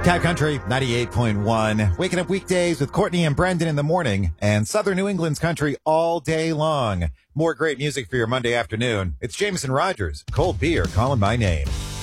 Cat Country 98.1. Waking up weekdays with Courtney and Brendan in the morning and Southern New England's country all day long. More great music for your Monday afternoon. It's Jameson Rogers, Cold Beer, calling my name.